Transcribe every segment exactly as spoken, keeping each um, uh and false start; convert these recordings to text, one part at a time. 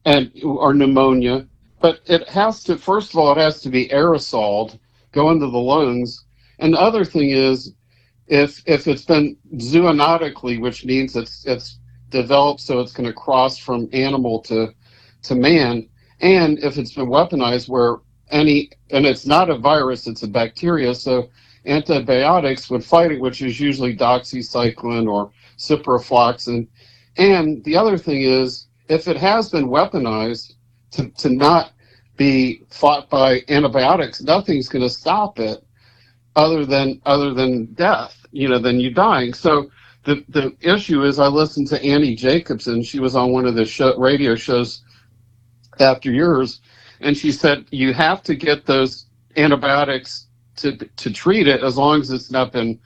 and or pneumonia. But it has to, first of all, it has to be aerosoled, go into the lungs. And the other thing is, if if it's been zoonotically, which means it's it's developed so it's going to cross from animal to to man, and if it's been weaponized where any, and it's not a virus, it's a bacteria, so antibiotics would fight it, which is usually doxycycline or ciprofloxacin. And the other thing is, if it has been weaponized to, to not be fought by antibiotics, nothing's going to stop it other than other than death, you know, than you dying. So the the issue is, I listened to Annie Jacobson. She was on one of the show, radio shows after yours, and she said you have to get those antibiotics to to treat it as long as it's not been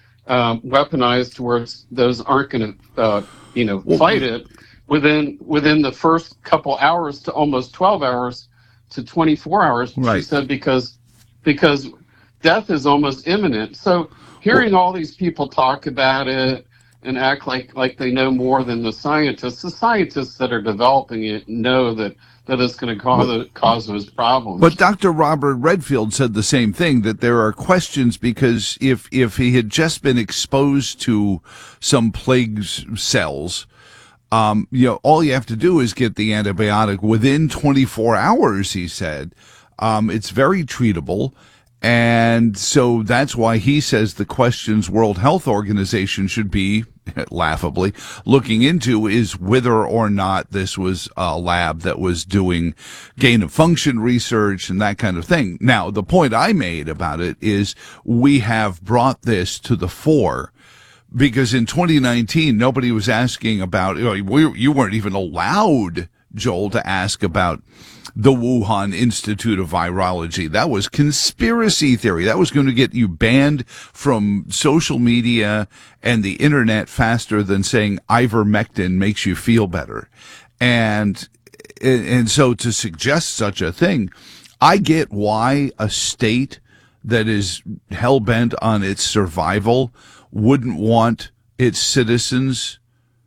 um, weaponized to where those aren't going to uh, you know fight it within within the first couple hours to almost twelve hours to twenty-four hours. Right. She said because because death is almost imminent. So hearing all these people talk about it and act like like they know more than the scientists, the scientists that are developing it know that that it's going to cause but, cause those problems. But Doctor Robert Redfield said the same thing, that there are questions because if if he had just been exposed to some plague cells, um, you know, all you have to do is get the antibiotic within twenty-four hours, he said. Um, it's very treatable. And so that's why he says the questions World Health Organization should be, laughably, looking into is whether or not this was a lab that was doing gain of function research and that kind of thing. Now, the point I made about it is we have brought this to the fore because in twenty nineteen, nobody was asking about, you know, we, you weren't even allowed, Joel, to ask about the Wuhan Institute of Virology. That was conspiracy theory. That was going to get you banned from social media and the internet faster than saying ivermectin makes you feel better. And, and so to suggest such a thing, I get why a state that is hell-bent on its survival wouldn't want its citizens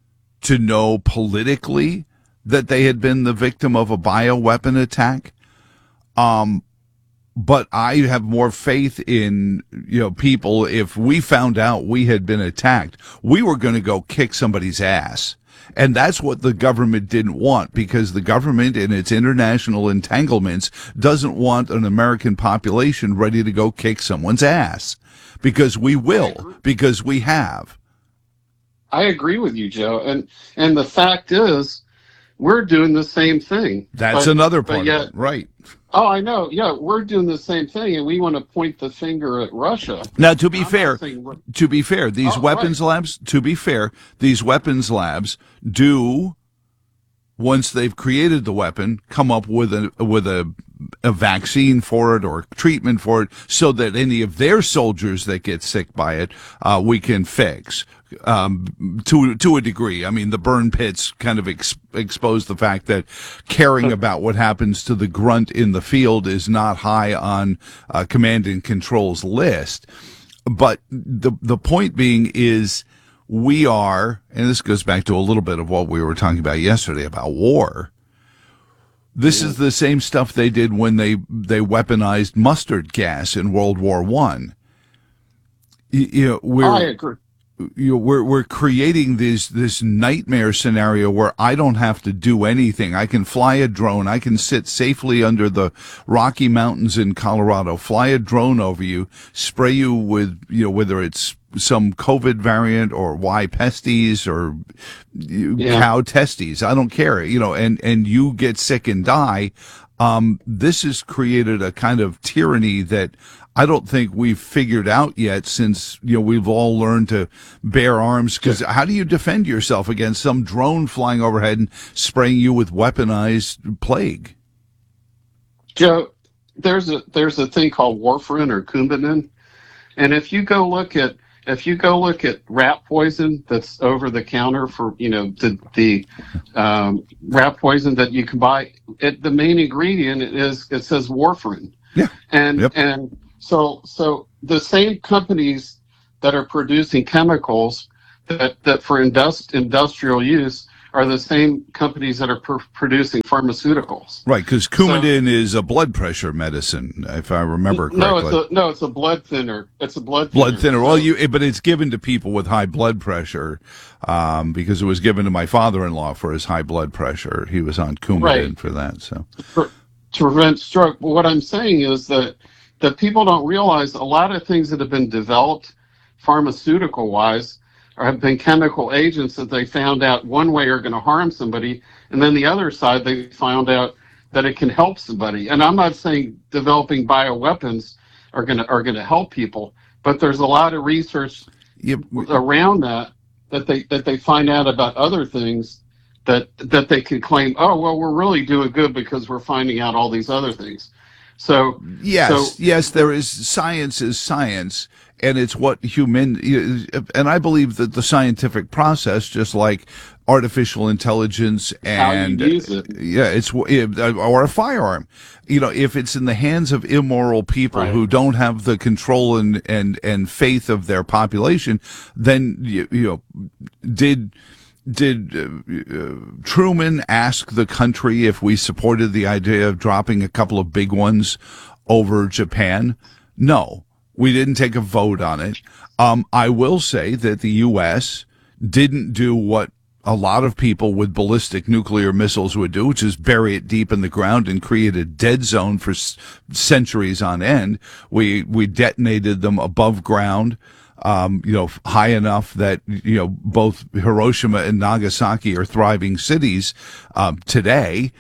to know politically that they had been the victim of a bioweapon attack. Um, but I have more faith in, you know, people. If we found out we had been attacked, we were going to go kick somebody's ass. And that's what the government didn't want, because the government in its international entanglements doesn't want an American population ready to go kick someone's ass, because we will, because we have. I agree with you, Joe. And, and the fact is, we're doing the same thing. That's but, another part yet, of it, right? Oh, I know. Yeah, we're doing the same thing, and we want to point the finger at Russia. Now, to be I'm fair, to be fair, these oh, weapons right. labs, to be fair, these weapons labs do, once they've created the weapon, come up with a with a a vaccine for it or treatment for it, so that any of their soldiers that get sick by it, uh, we can fix. Um, to to a degree. I mean, the burn pits kind of ex- expose the fact that caring about what happens to the grunt in the field is not high on uh, command and control's list. But the the point being is, we are, and this goes back to a little bit of what we were talking about yesterday about war. This yeah. is the same stuff they did when they they weaponized mustard gas in World War One. You, you know, we're, I agree. You know, we're we're creating this this nightmare scenario where I don't have to do anything. I can fly a drone. I can sit safely under the Rocky Mountains in Colorado, fly a drone over you, spray you with, you know, whether it's some COVID variant or Y pesties or yeah. cow testes. I don't care, you know, and, and you get sick and die. Um, this has created a kind of tyranny that I don't think we've figured out yet, since, you know, we've all learned to bear arms. Because how do you defend yourself against some drone flying overhead and spraying you with weaponized plague? Joe, there's a there's a thing called warfarin or Coumadin, and if you go look at if you go look at rat poison that's over the counter for, you know, the the um, rat poison that you can buy, it, the main ingredient is it says warfarin. Yeah. And yep. and so so the same companies that are producing chemicals that, that for indust, industrial use are the same companies that are pr- producing pharmaceuticals. Right, because Coumadin so, is a blood pressure medicine, if I remember correctly. No, it's a, no, it's a blood thinner. It's a blood thinner. Blood thinner. So. Well, you, but it's given to people with high blood pressure um, because it was given to my father-in-law for his high blood pressure. He was on Coumadin right. for that. So for, to prevent stroke. But what I'm saying is that that people don't realize a lot of things that have been developed pharmaceutical-wise or have been chemical agents that they found out one way are going to harm somebody, and then the other side they found out that it can help somebody. And I'm not saying developing bioweapons are going to are going to help people, but there's a lot of research yep. around that that they that they find out about other things that that they can claim, oh well, we're really doing good because we're finding out all these other things. So yes, so, yes, there is science is science. And it's what human, and I believe that the scientific process, just like artificial intelligence and how you use it. yeah, it's or a firearm. You know, if it's in the hands of immoral people right. who don't have the control and and and faith of their population, then you, you know, did. Did uh, uh, Truman ask the country if we supported the idea of dropping a couple of big ones over Japan? No. We didn't take a vote on it. Um, I will say that the U S didn't do what a lot of people with ballistic nuclear missiles would do, which is bury it deep in the ground and create a dead zone for s- centuries on end. We we detonated them above ground, um, you know, high enough that, you know, both Hiroshima and Nagasaki are thriving cities um, today.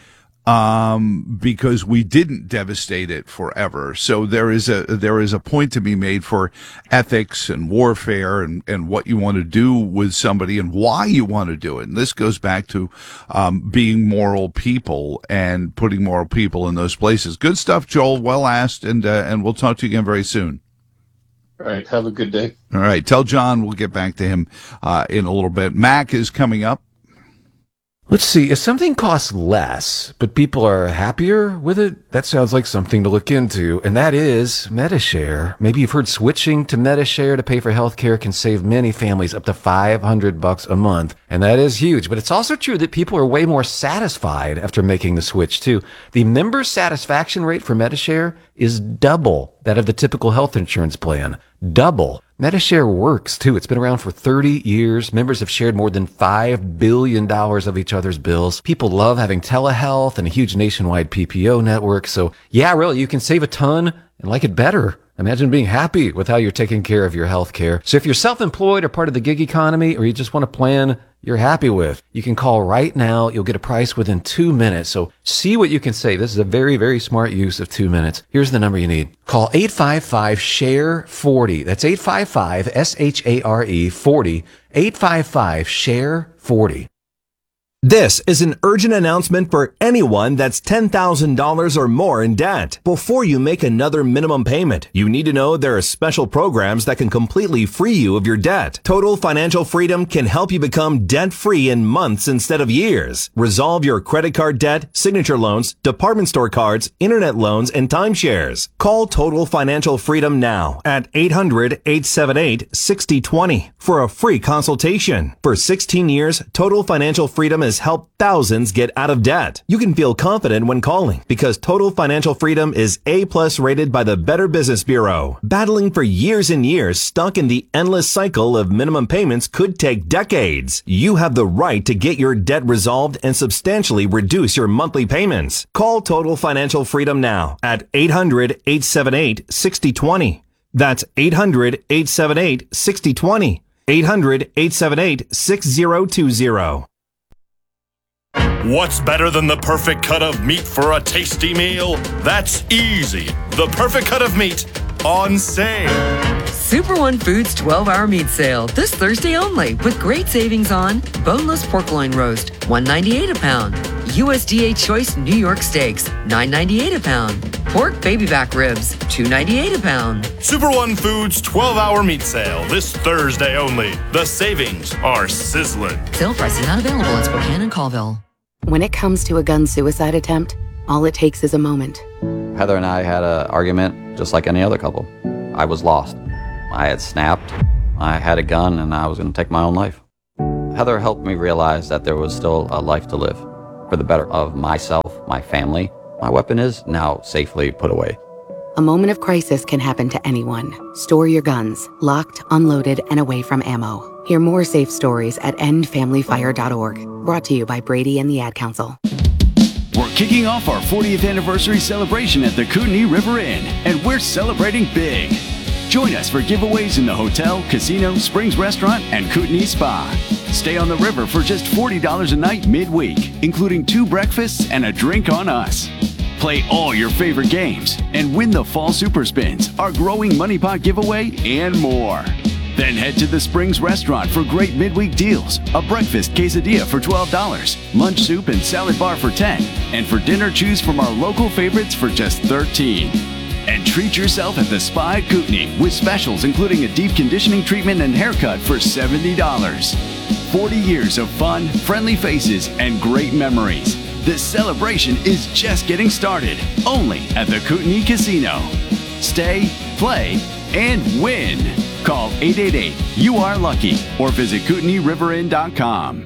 Um, because we didn't devastate it forever. So there is a, there is a point to be made for ethics and warfare and, and what you want to do with somebody and why you want to do it. And this goes back to, um, being moral people and putting moral people in those places. Good stuff, Joel. Well asked. And, uh, and we'll talk to you again very soon. All right. Have a good day. All right. Tell John we'll get back to him, uh, in a little bit. Mac is coming up. Let's see, if something costs less, but people are happier with it, that sounds like something to look into, and that is Medi-Share. Maybe you've heard switching to Medi-Share to pay for healthcare can save many families up to five hundred bucks a month, and that is huge. But it's also true that people are way more satisfied after making the switch, too. The member satisfaction rate for Medi-Share is double that of the typical health insurance plan. Double. Medi-Share works, too. It's been around for thirty years. Members have shared more than five billion dollars of each other's bills. People love having telehealth and a huge nationwide P P O network. So, yeah, really, you can save a ton and like it better. Imagine being happy with how you're taking care of your health care. So if you're self-employed or part of the gig economy, or you just want a plan you're happy with, you can call right now. You'll get a price within two minutes. So see what you can save. This is a very, very smart use of two minutes. Here's the number you need. Call eight five five, S H A R E, forty. That's eight five five, S H A R E, forty. eight five five, S H A R E, forty. This is an urgent announcement for anyone that's ten thousand dollars or more in debt. Before you make another minimum payment, you need to know there are special programs that can completely free you of your debt. Total Financial Freedom can help you become debt-free in months instead of years. Resolve your credit card debt, signature loans, department store cards, internet loans, and timeshares. Call Total Financial Freedom now at eight hundred, eight seven eight, six zero two zero for a free consultation. For sixteen years, Total Financial Freedom is help thousands get out of debt. You can feel confident when calling because Total Financial Freedom is A plus rated by the Better Business Bureau. Battling for years and years stuck in the endless cycle of minimum payments could take decades. You have the right to get your debt resolved and substantially reduce your monthly payments. Call Total Financial Freedom now at eight hundred, eight seven eight, six zero two zero. That's eight hundred, eight seven eight, six zero two zero. eight hundred, eight seven eight, six zero two zero. What's better than the perfect cut of meat for a tasty meal? That's easy. The perfect cut of meat on sale. Super One Foods twelve hour meat sale this Thursday only with great savings on boneless pork loin roast, one ninety-eight a pound. U S D A Choice New York Steaks, nine ninety-eight a pound. Pork baby back ribs, two ninety-eight a pound. Super One Foods twelve hour meat sale this Thursday only. The savings are sizzling. Sale prices not available in Spokane and Colville. When it comes to a gun suicide attempt, all it takes is a moment. Heather and I had an argument just like any other couple. I was lost. I had snapped. I had a gun and I was going to take my own life. Heather helped me realize that there was still a life to live for the better of myself, my family. My weapon is now safely put away. A moment of crisis can happen to anyone. Store your guns, locked, unloaded, and away from ammo. Hear more safe stories at end family fire dot org. Brought to you by Brady and the Ad Council. We're kicking off our fortieth anniversary celebration at the Kootenai River Inn, and we're celebrating big. Join us for giveaways in the hotel, casino, Springs Restaurant, and Kootenai Spa. Stay on the river for just forty dollars a night midweek, including two breakfasts and a drink on us. Play all your favorite games and win the Fall Super Spins, our growing Money Pot giveaway, and more. Then head to the Springs Restaurant for great midweek deals. A breakfast quesadilla for twelve dollars, lunch soup and salad bar for ten dollars, and for dinner choose from our local favorites for just thirteen dollars. And treat yourself at the Spa at Kootenai with specials including a deep conditioning treatment and haircut for seventy dollars. forty years of fun, friendly faces, and great memories. This celebration is just getting started, only at the Kootenai Casino. Stay, play, and win. Call eight eight eight, you are lucky or visit Kootenai River Inn dot com.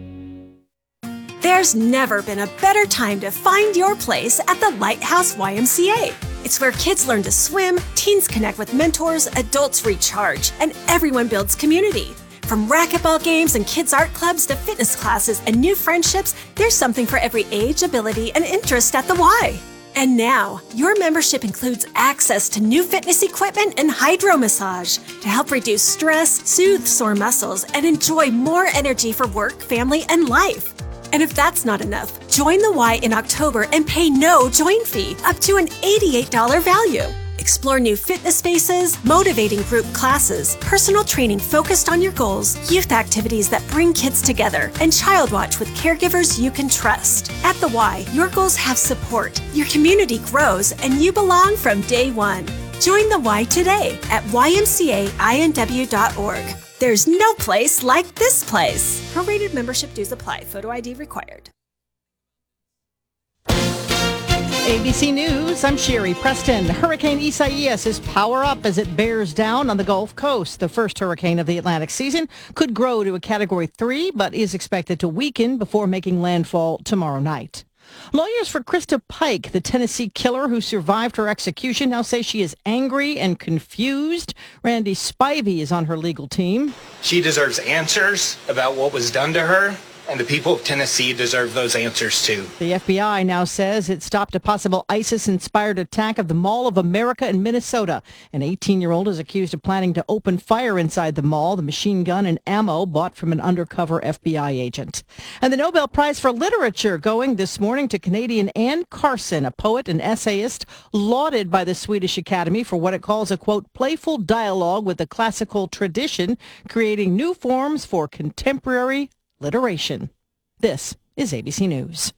There's never been a better time to find your place at the Lighthouse Y M C A. It's where kids learn to swim, teens connect with mentors, adults recharge, and everyone builds community. From racquetball games and kids' art clubs to fitness classes and new friendships, there's something for every age, ability, and interest at the Y. And now, your membership includes access to new fitness equipment and hydro massage to help reduce stress, soothe sore muscles, and enjoy more energy for work, family, and life. And if that's not enough, join the Y in October and pay no join fee, up to an eighty-eight dollars value. Explore new fitness spaces, motivating group classes, personal training focused on your goals, youth activities that bring kids together, and Child Watch with caregivers you can trust. At the Y, your goals have support, your community grows, and you belong from day one. Join the Y today at Y M C A I N W dot org. There's no place like this place. Prorated membership dues apply. Photo I D required. A B C News, I'm Sherry Preston. Hurricane Isaias is power up as it bears down on the Gulf Coast. The first hurricane of the Atlantic season could grow to a Category three, but is expected to weaken before making landfall tomorrow night. Lawyers for Krista Pike, the Tennessee killer who survived her execution, now say she is angry and confused. Randy Spivey is on her legal team. She deserves answers about what was done to her. And the people of Tennessee deserve those answers, too. The F B I now says it stopped a possible ISIS-inspired attack of the Mall of America in Minnesota. An eighteen-year-old is accused of planning to open fire inside the mall, the machine gun and ammo bought from an undercover F B I agent. And the Nobel Prize for Literature going this morning to Canadian Anne Carson, a poet and essayist lauded by the Swedish Academy for what it calls a, quote, playful dialogue with the classical tradition, creating new forms for contemporary literation. This is A B C News.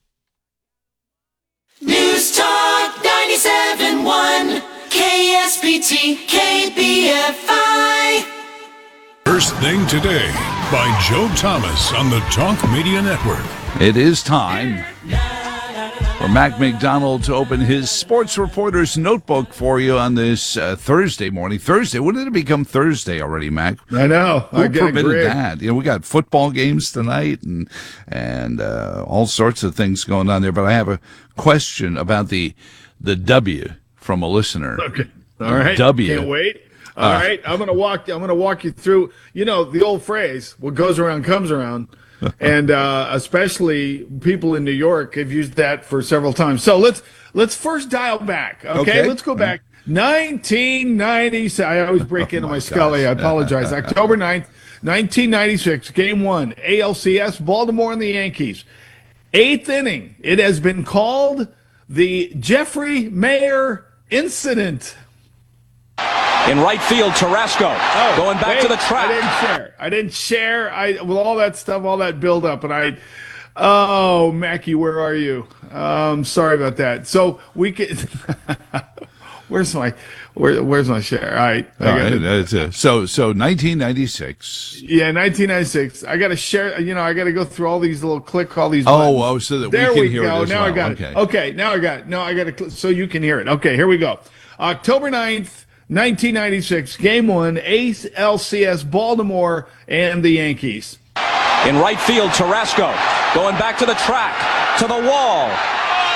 News Talk ninety-seven point one, K S B T, K B F I. First Thing Today by Joe Thomas on the Talk Media Network. It is time for Mac McDonald to open his sports reporter's notebook for you on this uh, Thursday morning. Thursday? When did it become Thursday already, Mac? I know. Who I get permitted it that? You know, we got football games tonight and and uh, all sorts of things going on there. But I have a question about the the W from a listener. Okay. All right. W. Can't wait. All uh, right. I'm gonna walk. I'm gonna walk you through. You know the old phrase: "What goes around comes around." and uh, especially people in New York have used that for several times. So let's let's first dial back. Okay, okay. Let's go back. nineteen ninety-six. I always break into oh my, my Scully. I apologize. October ninth, nineteen ninety-six, Game One, A L C S, Baltimore and the Yankees. Eighth inning. It has been called the Jeffrey Mayer incident. In right field, Tarasco oh, going back wait, to the track. I didn't share. I didn't share. I with all that stuff, all that build up, and I. Oh, Mackie, where are you? Um, sorry about that. So we can. where's my where, Where's my share? All right. I all right that's it. So so nineteen ninety-six. Yeah, nineteen ninety-six. I got to share. You know, I got to go through all these little click, all these. Oh, buttons. oh, so that there we can we hear go. it as now well. I got okay. it. Okay, now I got it. No, I got to so you can hear it. Okay, here we go. October ninth. nineteen ninety-six, Game One, A L C S, Baltimore, and the Yankees. In right field, Tarasco going back to the track, to the wall.